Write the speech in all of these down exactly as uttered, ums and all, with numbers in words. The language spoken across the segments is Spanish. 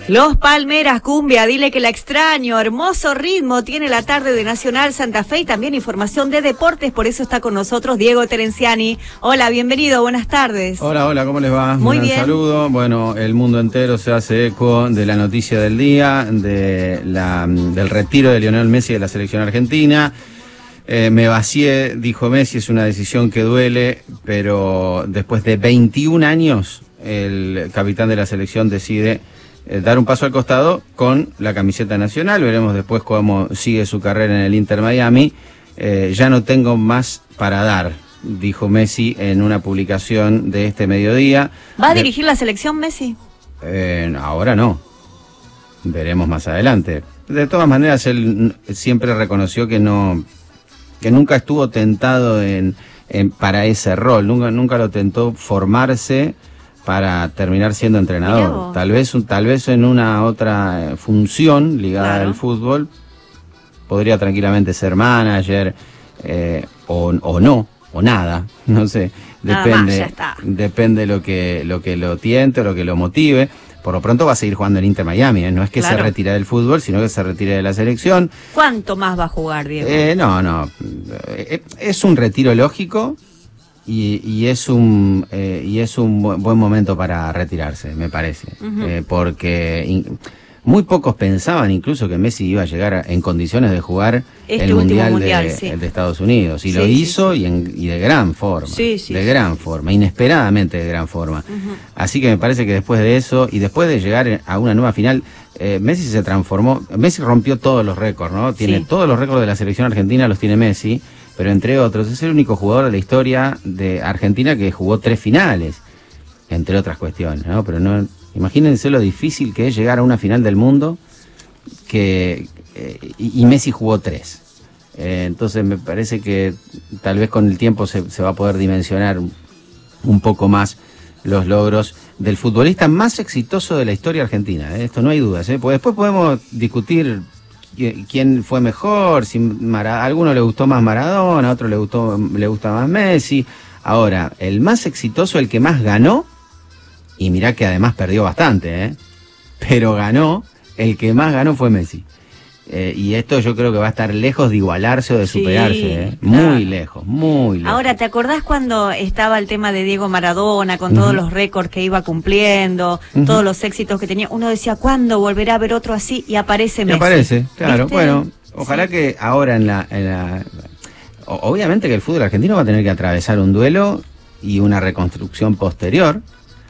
Los Palmeras Cumbia, dile que la extraño, hermoso ritmo tiene la tarde de Nacional Santa Fe y también información de deportes, por eso está con nosotros Diego Terenciani. Hola, bienvenido, buenas tardes. Hola, hola, ¿cómo les va? Muy Un bien. saludo. Bueno, el mundo entero se hace eco de la noticia del día, de la, del retiro de Lionel Messi de la selección argentina. Eh, me vacié, dijo Messi, es una decisión que duele, pero después de veintiún años, el capitán de la selección decide eh, dar un paso al costado con la camiseta nacional. Veremos después cómo sigue su carrera en el Inter Miami. Eh, ya no tengo más para dar, dijo Messi en una publicación de este mediodía. ¿Va a de... dirigir la selección Messi? Eh, ahora no. Veremos más adelante. De todas maneras, él siempre reconoció que no... que nunca estuvo tentado en, en para ese rol, nunca nunca lo tentó formarse para terminar siendo entrenador. Tal vez tal vez en una otra función ligada Claro. al fútbol podría tranquilamente ser manager eh, o, o no, o nada, no sé, Nada depende más, ya está. depende lo que lo que lo tiente o lo que lo motive. Por lo pronto va a seguir jugando en Inter Miami, ¿eh? No es que Claro. se retire del fútbol, sino que se retire de la selección. ¿Cuánto más va a jugar, Diego? Eh, no, no. Eh, es un retiro lógico y, y es un eh, y es un bu- buen momento para retirarse, me parece. Ujú. Eh, porque in- muy pocos pensaban incluso que Messi iba a llegar a- en condiciones de jugar Este el último Mundial, mundial, de, sí. de Estados Unidos. Y Sí, lo sí, hizo sí. Y, en- y de gran forma. Sí, sí, de sí. gran forma, inesperadamente de gran forma. Ujú. Así que me parece que después de eso y después de llegar a una nueva final, eh, Messi se transformó. Messi rompió todos los récords, ¿no? Tiene Sí. todos los récords de la selección argentina, los tiene Messi, pero entre otros es el único jugador de la historia de Argentina que jugó tres finales, entre otras cuestiones, ¿no? Pero no, imagínense lo difícil que es llegar a una final del mundo que eh, y, y Messi jugó tres. Eh, entonces me parece que tal vez con el tiempo se, se va a poder dimensionar un, un poco más los logros del futbolista más exitoso de la historia argentina. ¿eh? Esto no hay dudas. ¿eh? Porque después podemos discutir qui- quién fue mejor, si Mara, a alguno le gustó más Maradona, a otro le gustó le gusta más Messi. Ahora, el más exitoso, el que más ganó, y mirá que además perdió bastante, ¿eh? pero ganó, el que más ganó fue Messi. Eh, y esto yo creo que va a estar lejos de igualarse o de Sí, superarse, ¿eh? claro. Muy lejos, muy lejos. Ahora, ¿te acordás cuando estaba el tema de Diego Maradona, con todos Ujú. los récords que iba cumpliendo, Ujú. todos los éxitos que tenía? Uno decía, ¿cuándo volverá a ver otro así? Y aparece Me Messi. parece, claro. ¿Viste? Bueno, ojalá Sí. que ahora en la, en la... o- Obviamente que el fútbol argentino va a tener que atravesar un duelo y una reconstrucción posterior,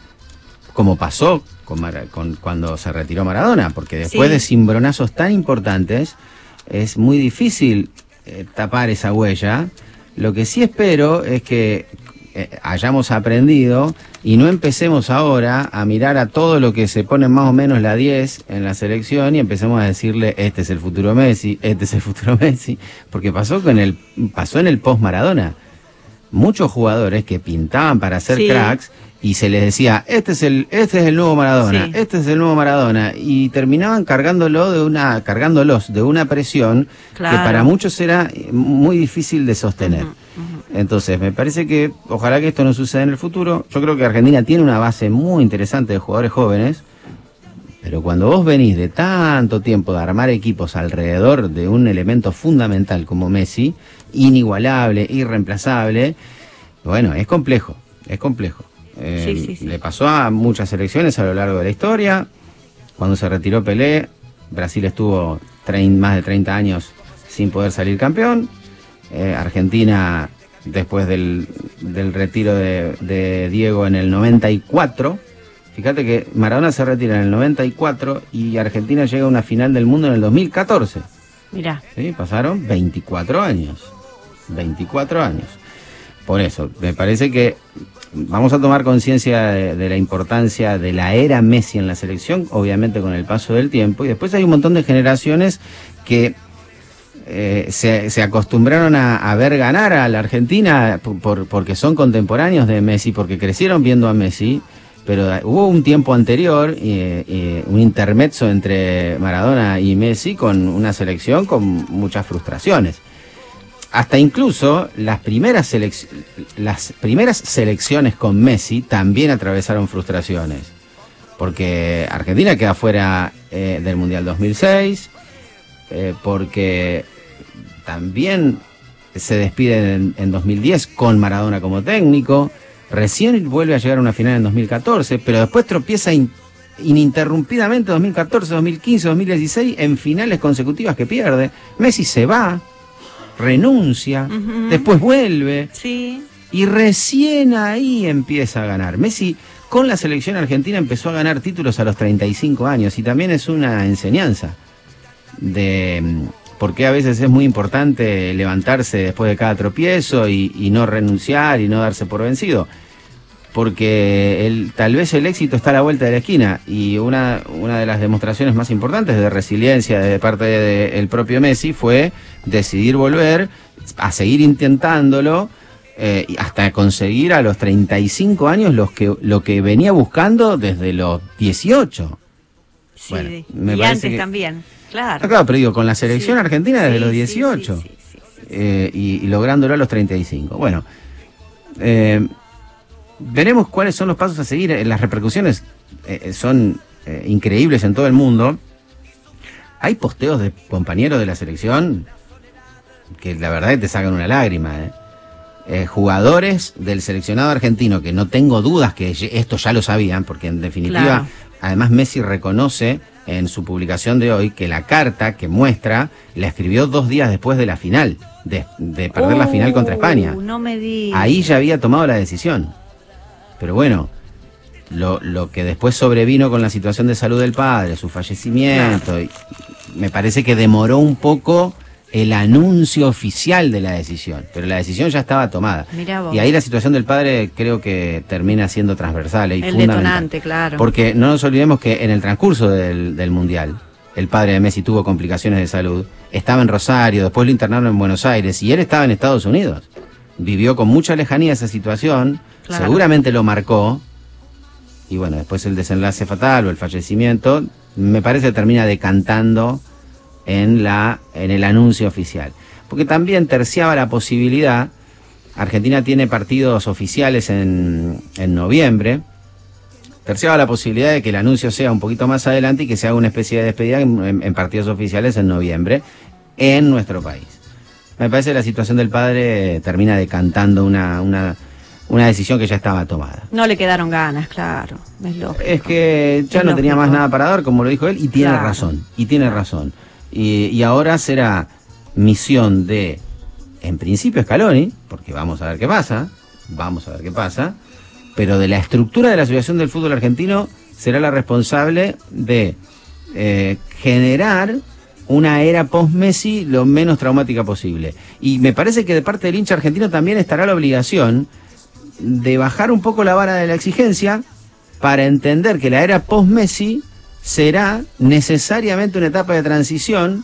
como pasó con, Mara- con cuando se retiró Maradona, porque después Sí. de cimbronazos tan importantes es muy difícil eh, tapar esa huella. Lo que sí espero es que eh, hayamos aprendido y no empecemos ahora a mirar a todo lo que se pone más o menos la diez en la selección y empecemos a decirle este es el futuro Messi, este es el futuro Messi, porque pasó con el pasó en el post Maradona. Muchos jugadores que pintaban para ser Sí. cracks y se les decía, este es el este es el nuevo Maradona, Sí. este es el nuevo Maradona y terminaban cargándolo de una cargándolos de una presión Claro. que para muchos era muy difícil de sostener. Ujú, ujú. Entonces, me parece que ojalá que esto no suceda en el futuro. Yo creo que Argentina tiene una base muy interesante de jugadores jóvenes, pero cuando vos venís de tanto tiempo de armar equipos alrededor de un elemento fundamental como Messi, inigualable, irreemplazable, bueno, es complejo, es complejo. Eh, Sí, sí, sí. Le pasó a muchas selecciones a lo largo de la historia. Cuando se retiró Pelé, Brasil estuvo trein- más de treinta años sin poder salir campeón. Eh, Argentina, después del, del retiro de, de Diego en el noventa y cuatro, fíjate que Maradona se retira en el noventa y cuatro y Argentina llega a una final del mundo en el dos mil catorce. Mirá. ¿Sí? Pasaron veinticuatro años. veinticuatro años. Por eso, me parece que vamos a tomar conciencia de, de la importancia de la era Messi en la selección, obviamente con el paso del tiempo, y después hay un montón de generaciones que eh, se, se acostumbraron a, a ver ganar a la Argentina por, por- porque son contemporáneos de Messi, porque crecieron viendo a Messi, pero hubo un tiempo anterior, eh, eh, un intermezzo entre Maradona y Messi con una selección con muchas frustraciones. Hasta incluso las primeras, selec- las primeras selecciones con Messi también atravesaron frustraciones. Porque Argentina queda fuera eh, del Mundial dos mil seis, eh, porque también se despide en, en dos mil diez con Maradona como técnico, recién vuelve a llegar a una final en dos mil catorce, pero después tropieza in, ininterrumpidamente dos mil catorce, dos mil quince, dos mil dieciséis en finales consecutivas que pierde. Messi se va, renuncia, uh-huh. después vuelve, sí. y recién ahí empieza a ganar. Messi con la selección argentina empezó a ganar títulos a los treinta y cinco años, y también es una enseñanza de por qué a veces es muy importante levantarse después de cada tropiezo y, y no renunciar y no darse por vencido. Porque el, tal vez el éxito está a la vuelta de la esquina, y una, una de las demostraciones más importantes de resiliencia de parte del de propio Messi fue decidir volver a seguir intentándolo eh, hasta conseguir a los treinta y cinco años los que, lo que venía buscando desde los dieciocho. Sí, bueno, me y antes que, también, claro. Ah, claro, pero digo, con la selección sí, argentina desde sí, los dieciocho sí, sí, sí, sí, sí. Eh, y, y lográndolo a los treinta y cinco. Bueno, eh, veremos cuáles son los pasos a seguir. Las repercusiones eh, son eh, increíbles en todo el mundo. Hay posteos de compañeros de la selección que la verdad es que te sacan una lágrima. Eh. Eh, jugadores del seleccionado argentino, que no tengo dudas que esto ya lo sabían, porque en definitiva, claro. Además Messi reconoce en su publicación de hoy que la carta que muestra la escribió dos días después de la final, de, de perder uh, la final contra España. No me digas. Ahí ya había tomado la decisión. Pero bueno, lo, lo que después sobrevino con la situación de salud del padre, su fallecimiento, claro. y me parece que demoró un poco el anuncio oficial de la decisión, pero la decisión ya estaba tomada. Mirá vos. Y ahí la situación del padre creo que termina siendo transversal y el fundamental. Detonante, claro. Porque no nos olvidemos que en el transcurso del, del Mundial, el padre de Messi tuvo complicaciones de salud, estaba en Rosario, después lo internaron en Buenos Aires, y él estaba en Estados Unidos. Vivió con mucha lejanía esa situación, claro. Seguramente lo marcó, y bueno, después el desenlace fatal o el fallecimiento, me parece que termina decantando en la en el anuncio oficial. Porque también terciaba la posibilidad, Argentina tiene partidos oficiales en, en noviembre, terciaba la posibilidad de que el anuncio sea un poquito más adelante y que se haga una especie de despedida en, en, en partidos oficiales en noviembre en nuestro país. Me parece que la situación del padre termina decantando una, una, una decisión que ya estaba tomada. No le quedaron ganas, claro, es lógico. Es que ya es no lógico. tenía más nada para dar, como lo dijo él, y tiene claro. razón, y tiene razón. Y, y ahora será misión de, en principio Scaloni, porque vamos a ver qué pasa, vamos a ver qué pasa, pero de la estructura de la Asociación del Fútbol Argentino será la responsable de eh, generar una era post-Messi lo menos traumática posible. Y me parece que de parte del hincha argentino también estará la obligación de bajar un poco la vara de la exigencia para entender que la era post-Messi será necesariamente una etapa de transición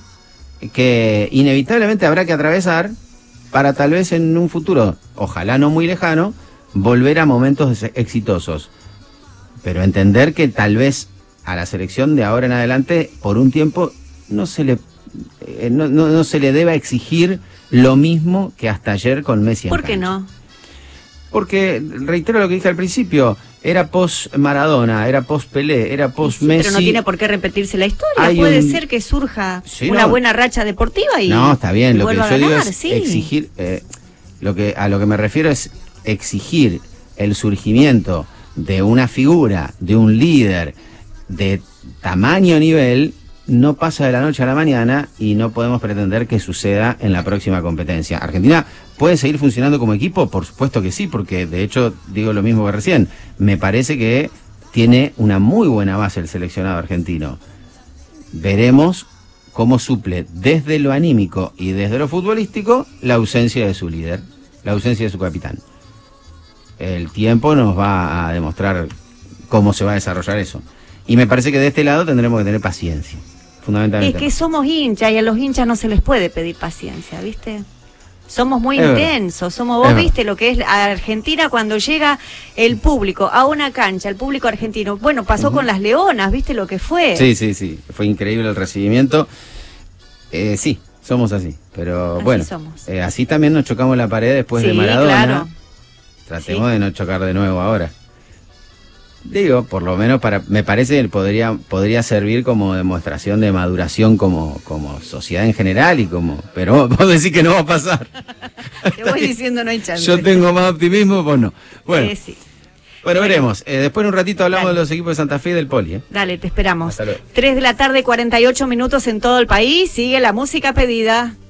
que inevitablemente habrá que atravesar para tal vez en un futuro, ojalá no muy lejano, volver a momentos exitosos. Pero entender que tal vez a la selección de ahora en adelante, por un tiempo, no se le eh, no, no, no se le deba exigir lo mismo que hasta ayer con Messi. ¿Por qué no? Porque, reitero lo que dije al principio, era post-Maradona, era post-Pelé, era post-Messi. Sí, pero no tiene por qué repetirse la historia. Hay Puede un... ser que surja sí, una no. buena racha deportiva y No, está bien. y Lo que yo a ganar, digo es sí. exigir... Eh, lo que a lo que me refiero es exigir el surgimiento de una figura, de un líder de tamaño nivel, no pasa de la noche a la mañana y no podemos pretender que suceda en la próxima competencia. Argentina puede seguir funcionando como equipo, por supuesto que sí, porque de hecho digo lo mismo que recién. Me parece que tiene una muy buena base el seleccionado argentino. Veremos cómo suple desde lo anímico y desde lo futbolístico la ausencia de su líder, la ausencia de su capitán. El tiempo nos va a demostrar cómo se va a desarrollar eso. Y me parece que de este lado tendremos que tener paciencia, fundamentalmente. Es que somos hinchas y a los hinchas no se les puede pedir paciencia, ¿viste? Somos muy es intensos, verdad. somos vos es viste lo que es Argentina cuando llega el público a una cancha, el público argentino. Bueno, pasó uh-huh. con las Leonas, ¿viste lo que fue? Sí, sí, sí, fue increíble el recibimiento. Eh, sí, somos así, pero así bueno, somos. Eh, así también nos chocamos la pared después sí, de Maradona. Claro. Tratemos sí. de no chocar de nuevo ahora. Digo, por lo menos para, me parece que podría, podría servir como demostración de maduración como, como sociedad en general y como, pero vos decís que no va a pasar. Te voy diciendo no hay chance. Yo tengo más optimismo, vos no. Bueno, eh, sí. bueno, veremos. Eh, después en un ratito hablamos Dale. de los equipos de Santa Fe y del Poli. ¿eh? Dale, te esperamos. Hasta luego. tres de la tarde, cuarenta y ocho minutos en todo el país. Sigue la música pedida.